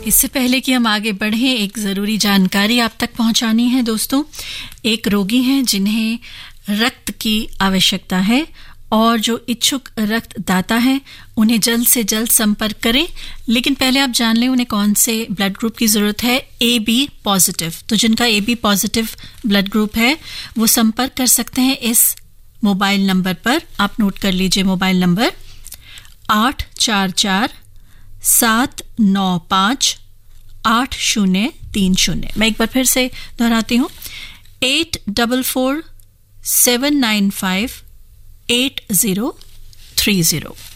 इससे पहले कि हम आगे बढ़ें, एक ज़रूरी जानकारी आप तक पहुंचानी है दोस्तों। एक रोगी हैं जिन्हें रक्त की आवश्यकता है और जो इच्छुक रक्तदाता हैं उन्हें जल्द से जल्द संपर्क करें। लेकिन पहले आप जान लें उन्हें कौन से ब्लड ग्रुप की ज़रूरत है। AB पॉजिटिव, तो जिनका AB पॉजिटिव ब्लड ग्रुप है वो संपर्क कर सकते हैं इस मोबाइल नंबर पर। आप नोट कर लीजिए मोबाइल नंबर 844-795-8030। मैं एक बार फिर से दोहराती हूँ, 844-795-8030।